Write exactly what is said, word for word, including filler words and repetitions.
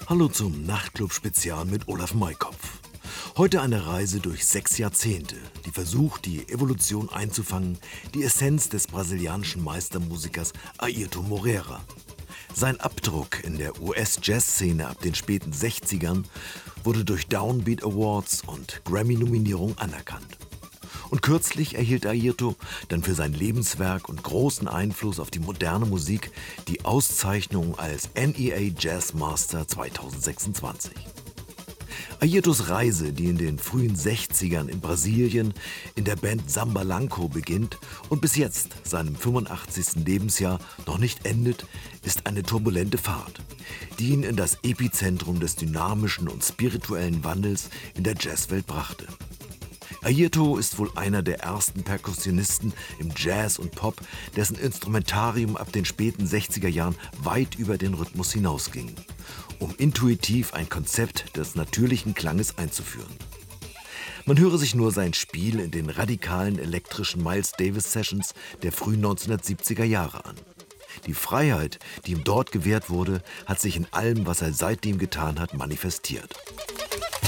Hallo zum Nachtclub-Spezial mit Olaf Maikopf. Heute eine Reise durch sechs Jahrzehnte, die versucht, die Evolution einzufangen, die Essenz des brasilianischen Meistermusikers Airton Moreira. Sein Abdruck in der U S-Jazz-Szene ab den späten sechzigern wurde durch Downbeat Awards und Grammy-Nominierung anerkannt. Und kürzlich erhielt Airton dann für sein Lebenswerk und großen Einfluss auf die moderne Musik die Auszeichnung als N E A Jazz Master zweitausendsechsundzwanzig. Airtons Reise, die in den frühen sechzigern in Brasilien in der Band Sambalanco beginnt und bis jetzt, seinem fünfundachtzigsten Lebensjahr, noch nicht endet, ist eine turbulente Fahrt, die ihn in das Epizentrum des dynamischen und spirituellen Wandels in der Jazzwelt brachte. Airton ist wohl einer der ersten Perkussionisten im Jazz und Pop, dessen Instrumentarium ab den späten sechziger Jahren weit über den Rhythmus hinausging, um intuitiv ein Konzept des natürlichen Klanges einzuführen. Man höre sich nur sein Spiel in den radikalen elektrischen Miles Davis Sessions der frühen neunzehnhundertsiebziger Jahre an. Die Freiheit, die ihm dort gewährt wurde, hat sich in allem, was er seitdem getan hat, manifestiert.